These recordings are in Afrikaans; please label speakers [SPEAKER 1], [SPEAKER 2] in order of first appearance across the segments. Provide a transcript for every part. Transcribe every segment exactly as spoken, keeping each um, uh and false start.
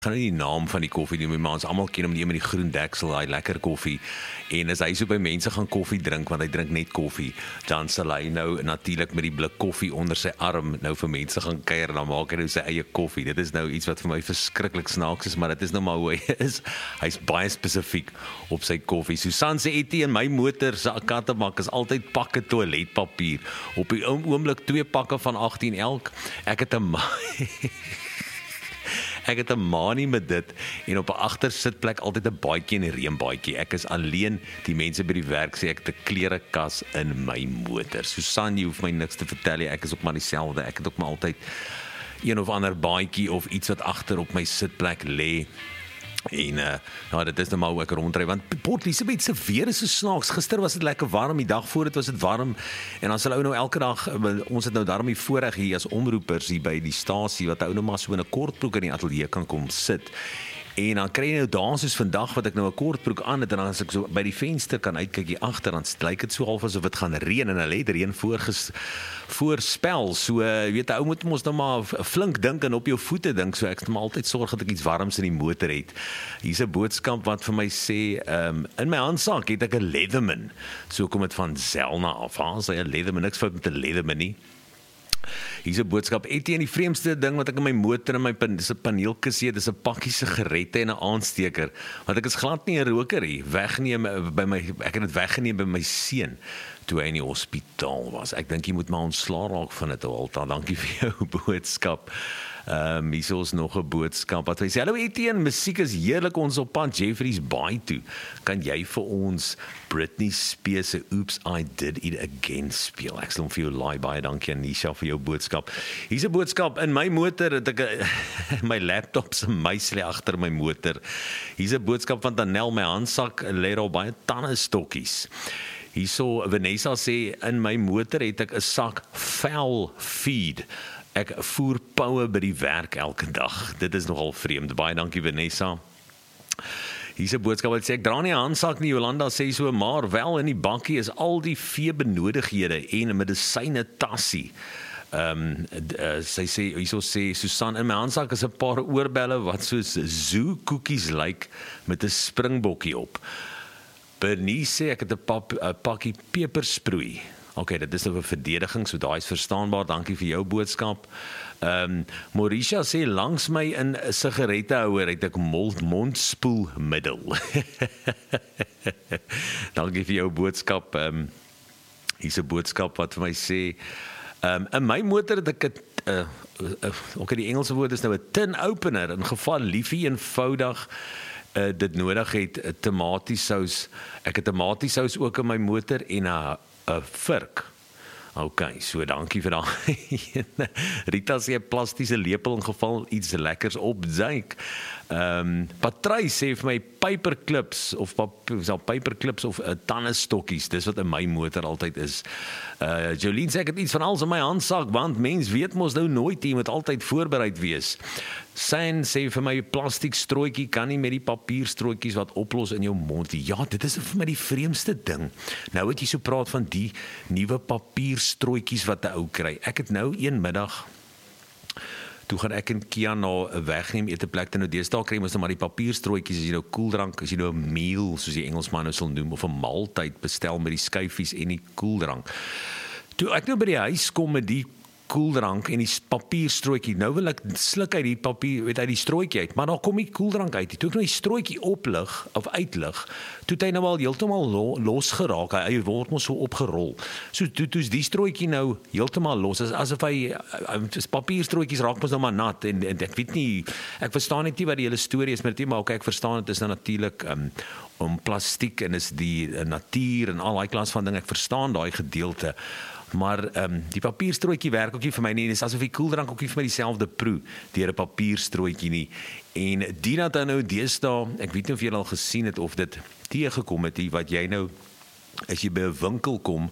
[SPEAKER 1] gaan nie die naam van die koffie doen, maar ons almal ken hom die met die groen deksel, hy lekker koffie, en as hy so by mense gaan koffie drink, want hy drink net koffie, dan sal hy nou natuurlik met die blik koffie onder sy arm, nou vir mense gaan kuier, dan maak hy nou sy eie koffie, dit is nou iets wat vir my verskriklik snaaks is, maar dit is nou maar hoe hy is, hy is baie spesifiek op sy koffie. Susan sê, Etty, in my motor, sy kattemak is altyd pakke toiletpapier, op die oomblik twee pakke van agttien elk, ek het 'n Ek het 'n manie met dit en op 'n agtersitplek altyd 'n baadjie en 'n reënbaadjie. Ek is alleen, die mense by die werk sê ek het 'n klerekas in my motor. Susan, jy hoef my niks te vertel nie, ek is ook maar dieselfde. Ek het ook maar altyd een of ander baadjie of iets wat agter op my sitplek lê. En uh, nou, dit is nou maar hoe ek rondry, want Port Elizabeth se weer is so snaaks. Gister was dit lekker warm, die dag voor dit was dit warm, en dan sal ou nou elke dag, ons het nou daarom die voorreg hier as omroepers hier by die stasie, wat ou nou maar so in 'n kortbroek in die ateljee kan kom sit. En dan kry jy nou daar soos vandag wat ek nou 'n kortbroek aan het en dan as ek so by die venster kan uitkyk hier agter, dan lyk dit so half asof dit gaan reën en hulle het reën voorges voorspel. So jy weet, ou moet mos nou maar flink dink en op jou voete dink. So ek moet maar altyd sorg dat ek iets warms in die motor het. Hier's 'n boodskap wat vir my sê, um, in my handsak het ek 'n Leatherman. So kom dit van Zelna af. Haas hy 'n Leatherman, niks fout met 'n Leatherman nie. Hier's 'n boodskap, Etty, en die vreemdste ding wat ek in my motor en my pan, dis 'n paneelkussie het, dis 'n pakkie sigarette en 'n aansteker, want ek is glad nie 'n roker nie, wegneem by my, ek het dit weggeneem by my seun, toe hy in die hospitaal was. Ek dink jy moet maar ontslaa raak van dit, Walter, dankie vir jou boodskap. Um, hier is ons nog 'n boodskap wat hy sê, hallo Etienne, musiek is heerlik, ons op pad Jeffreys Bay toe, kan jy vir ons Britney Spears se Oops, I Did It Again speel? Ek sal vir jou laai, baie dankie Anisha vir jou boodskap. Hier's 'n boodskap, in my motor het ek my laptop se muis lê agter my motor. Hier's 'n boodskap van Danel, my handsak lê daar baie tandestokkies. Hierso Vanessa sê, in my motor het ek 'n sak fowl feed. Ek voer poue by die werk elke dag. Dit is nogal vreemd. Baie dankie Vanessa. Hier's 'n boodskap wat sê, ek dra nie 'n handsak nie, Jolanda sê so, maar wel in die bakkie is al die veebenodighede en 'n medisyne tassie. Ehm um, uh, sy sê, hierso sê Susan, in my handsak is 'n paar oorbelle wat soos zoo koekies lyk met 'n springbokkie op. Bernice sê, ek het 'n pap, pakkie pepersproei. Oké, okay, dit is nou 'n verdediging, so daai is verstaanbaar, dankie vir jou boodskap. Ehm um, Mauricia sê, langs my in 'n sigarettehouer het ek mond, mondspoelmiddel. Dankie vir jou boodskap. Ehm um, hier's 'n boodskap wat vir my sê, ehm um, in my motor het ek 'n uh, uh, okay, die Engelse woord is nou 'n tin opener, in geval liefie eenvoudig uh, dit nodig het, 'n tomatiesous. Ek het tomatiesous ook in my motor en 'n 'n vurk. Ok, so dankie vir daai. Rita sê 'n plastiese lepel in geval iets lekkers opduik. Ehm um, Patrice sê vir my paperclips of paperclips of uh, tandestokkies, dis wat in my motor altyd is. Uh, Jolien sê ek het iets van alles in my handsak, want mens weet mos nou nooit, jy moet altyd voorbereid wees. San sê vir my plastiek strooitjie kan nie met die papierstrooitjies wat oplos in jou mond. Ja, dit is vir my die vreemdste ding. Nou het jy so praat van die nuwe papierstrooitjies wat 'n ou kry. Ek het nou een middag, toe gaan ek en Kia na 'n wegneem eteplek te nou deesdae kry mos nou maar die papierstrooitjies, as jy nou koeldrank, as jy nou 'n meal, soos die Engelsman nou sal noem, of 'n maaltyd bestel met die skyfies en die koeldrank. Toe ek nou by die huis kom met die koeldrank en die papierstrooitjie, nou wil ek sluk uit die papier, weet uit die strooitjie uit, maar dan kom die koeldrank uit. Toe ek nou die strooitjie oplig of uitlig, toe het hy nou al heeltemal lo, los geraak. Hy, hy word mos so opgerol. So toe toe's die strooitjie nou heeltemal los, as asof hy papierstrooitjies raak mos nou maar nat en, en ek weet nie, ek verstaan net nie wat die hele storie is met dit, maar okay, ek verstaan dit is nou natuurlik um, om plastiek en is die uh, natuur en al daai klas van ding. Ek verstaan daai gedeelte. Maar um, die papierstrooitjie werk ook nie vir my nie, en is asof die koeldrank ook nie vir my dieselfde proe deur 'n papierstrooitjie nie. En die dat dan nou deesdae, ek weet nie of jy al gesien het of dit teëgekom het, wat jy nou, as jy by 'n winkel kom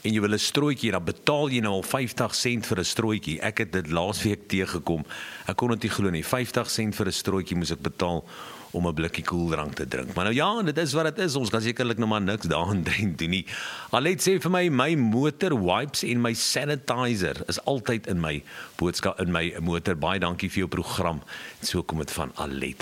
[SPEAKER 1] en jy wil 'n strootjie, dan betaal jy nou al vyftig sent vir 'n strootjie. Ek het dit laasweek teëgekom. Ek kon dit nie glo nie. vyftig sent vir 'n strootjie moes ek betaal om 'n blikkie koeldrank te drink. Maar nou ja, dit is wat dit is. Ons kan sekerlik nog maar niks daarin doen nie. Alet sê vir my, my motor wipes en my sanitizer is altyd in my boodskap in my motor. Baie dankie vir jou program. So kom dit van Alet.